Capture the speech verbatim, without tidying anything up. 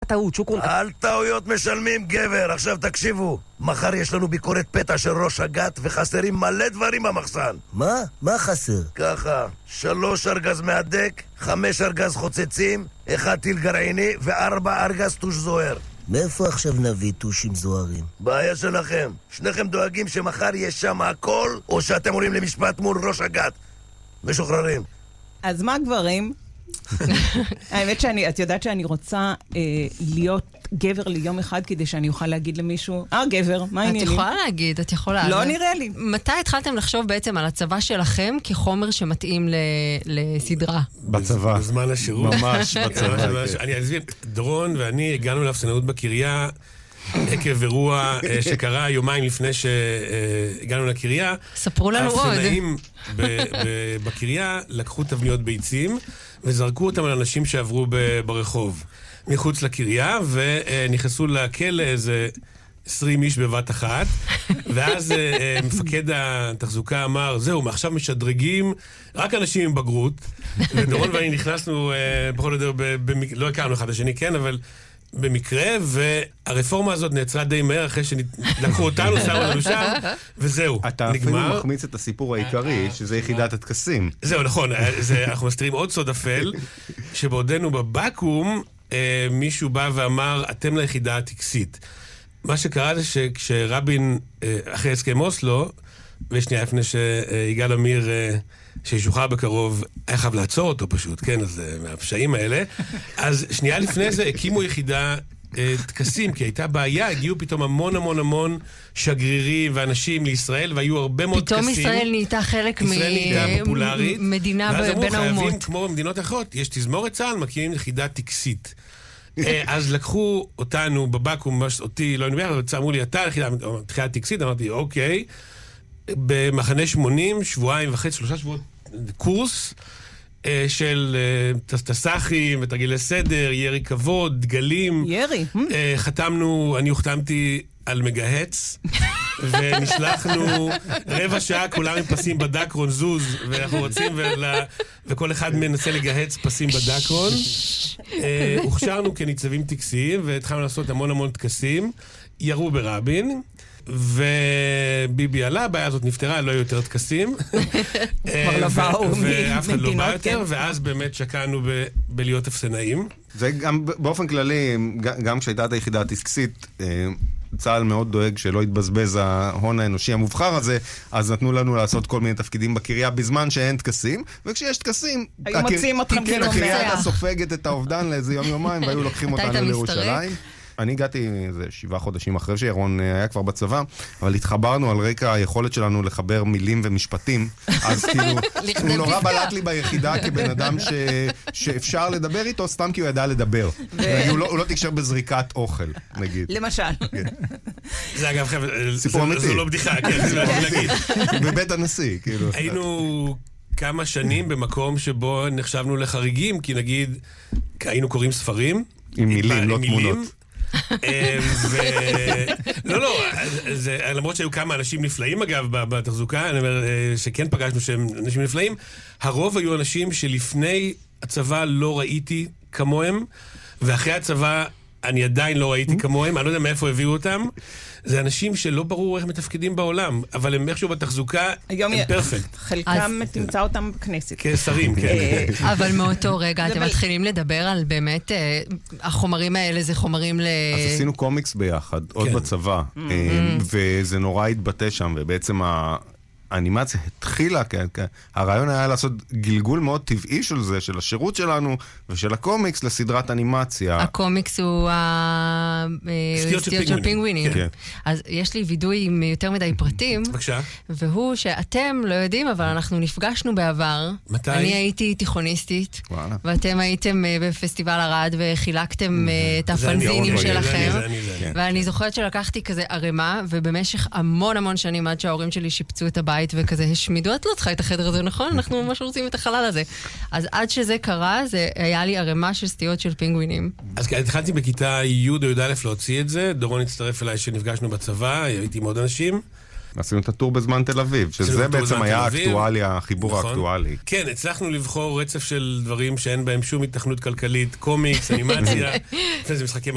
טעות, שוקרון. על טעויות משלמים, גבר. עכשיו תקשיבו, מחר יש לנו ביקורת פתע של ראש הגת וחסרים מלא דברים במחסן. מה? מה חסר? ככה, שלוש ארגז מהדק, חמש ארגז חוצצים, אחד טיל גרעיני וארבע ארגז טוש זוהר. מאיפה עכשיו נביא טושים זוהרים? בעיה שלכם. שניכם דואגים שמחר יש שם הכל, או שאתם עולים למשפט מול ראש הגת. משוחררים. אז מה גברים? האמת שאני, את יודעת שאני רוצה אה, להיות גבר ליום אחד כדי שאני אוכל להגיד למישהו, אה גבר, מה העניינים? את יכולה להגיד, את יכולה. לא נראה לי. מתי התחלתם לחשוב בעצם על הצבא שלכם כחומר שמתאים ל- לסדרה? בצבא. בזמן השירות. ממש בצבא. אני אסביר, דורון ואני הגענו לאפסנאות בקריה עקב אירוע שקרה יומיים לפני שהגענו לקריה. ספרו לנו עוד. האפסנאים בקריה לקחו תבניות ביצים וזרקו אותם על אנשים שעברו ברחוב מחוץ לקריה, ונכנסו לכלא איזה עשרים איש בבת אחת, ואז מפקד התחזוקה אמר, זהו, מעכשיו משדרגים רק אנשים עם בגרות, ודורון ואני נכנסנו, פחות או יותר, לא הכרנו אחד השני, כן, אבל במקרה, והרפורמה הזאת נעצרה די מהר אחרי שלקחו אותנו, שמו לנו שם, וזהו, נגמר. אתה אפילו מחמיץ את הסיפור העיקרי, שזה יחידת התקסים. זהו, נכון, אנחנו מסתירים עוד סוד אפל, שבעודנו בבקו"ם, מישהו בא ואמר, אתם ליחידה הטקסית. מה שקרה זה שכשרבין, אחרי הסכם אוסלו, ושנייה לפני שיגאל עמיר, שישוחרר בקרוב, היה חייב לעצור אותו פשוט, כן, אז מהפשעים האלה. אז שנייה לפני זה הקימו יחידה טקסים, כי הייתה בעיה, הגיעו פתאום המון המון המון שגרירים ואנשים לישראל, והיו הרבה מאוד טקסים. פתאום ישראל נהייתה חלק ממדינה בין האומות. ואז אמרו, חייבים, כמו במדינות אחרות, יש תזמורת צה"ל, מקימים יחידה טקסית. אז לקחו אותנו בבקו"ם, אותי, לא נביח, אבל אמרו לי, אתה יחידה טקסית, אמרתי, אוקיי, במחנה שמונים, שבועיים וחצי, שלושה שבועות, קורס של תסחים ותרגילי סדר, ירי כבוד, דגלים. ירי. חתמנו, אני הוחתמתי על מגהץ, ונשלחנו רבע שעה, כולם עם פסים בדקרון, זוז, ואנחנו רוצים, וכל אחד מנסה לגהץ פסים בדקרון. הוכשרנו כניצבים טקסיים, והתחלנו לעשות המון המון טקסים, ירו ברבין, וביבי עלה, הבעיה הזאת נפטרה, לא היו יותר טקסים. כבר לא באו ואף אחד לא בא יותר, ואז באמת שקענו בלהיות אפסנאים. זה גם באופן כללי, גם כשהייתה את היחידה הטקסית, צה"ל מאוד דואג שלא יתבזבז ההון האנושי המובחר הזה, אז נתנו לנו לעשות כל מיני תפקידים בקריה בזמן שאין טקסים, וכשיש טקסים, היו מוצאים אותם כאילו הקריה הייתה סופגת את האובדן לאיזה יום יומיים, והיו לוקחים אותנו לירושלים. אני הגעתי איזה שבעה חודשים אחרי שירון היה כבר בצבא, אבל התחברנו על רקע היכולת שלנו לחבר מילים ומשפטים, אז כאילו, הוא נורא בלט לי ביחידה כבן אדם שאפשר לדבר איתו, סתם כי הוא ידע לדבר. הוא לא תקשר בזריקת אוכל, נגיד. למשל. זה אגב, סיפור אמיתי. זו לא בדיחה, כן, זה לא להגיד. בבית הנשיא, כאילו. היינו כמה שנים במקום שבו נחשבנו לחריגים, כי נגיד, היינו קוראים ספרים. עם מילים, לא תמונות. לא, לא, למרות שהיו כמה אנשים נפלאים אגב בתחזוקה, אני אומר שכן פגשנו שהם אנשים נפלאים, הרוב היו אנשים שלפני הצבא לא ראיתי כמוהם, ואחרי הצבא אני עדיין לא ראיתי כמוהם, אני לא יודע מאיפה הביאו אותם. זה אנשים שלא ברור איך מתפקדים בעולם, אבל הם איכשהו בתחזוקה, הם פרפקט. חלקם תמצא אותם בכנסת. כשרים, כן. אבל מאותו רגע אתם מתחילים לדבר על באמת, החומרים האלה זה חומרים ל... אז עשינו קומיקס ביחד, עוד בצבא, וזה נורא התבטא שם, ובעצם האנימציה התחילה, הרעיון היה לעשות גלגול מאוד טבעי של זה, של השירות שלנו ושל הקומיקס לסדרת אנימציה. הקומיקס הוא הסטיות של פינגווינים. אז יש לי וידוי עם יותר מדי פרטים. בבקשה. והוא שאתם לא יודעים, אבל אנחנו נפגשנו בעבר. מתי? אני הייתי תיכוניסטית, ואתם הייתם בפסטיבל ערד וחילקתם את הפנזינים שלכם. ואני זוכרת שלקחתי כזה ערימה, ובמשך המון המון שנים עד שההורים שלי שיפצו את הבית, וכזה השמידו, את לא צריכה את החדר הזה, נכון? אנחנו ממש רוצים את החלל הזה. אז עד שזה קרה, זה היה לי ערימה של סטיות של פינגווינים. אז התחלתי בכיתה י' או י' א' להוציא את זה, דורון הצטרף אליי שנפגשנו בצבא, הייתי עם עוד אנשים. עשינו את הטור בזמן תל אביב, שזה בעצם היה האקטואליה, החיבור האקטואלי. כן, הצלחנו לבחור רצף של דברים שאין בהם שום התכנות כלכלית, קומיקס, אנימציה, לפני זה משחקי